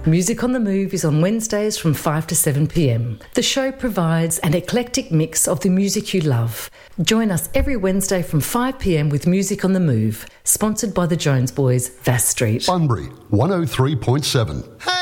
Music on the Move is on Wednesdays from 5 to 7 p.m. The show provides an eclectic mix of the music you love. Join us every Wednesday from 5 p.m. with Music on the Move, sponsored by the Jones Boys, Vass Street. Bunbury, 103.7. Hey!